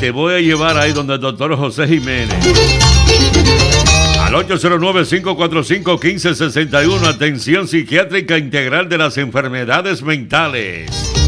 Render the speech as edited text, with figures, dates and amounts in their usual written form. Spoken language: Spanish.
te voy a llevar ahí donde el doctor José Jiménez. Al 809-545-1561, atención psiquiátrica integral de las enfermedades mentales.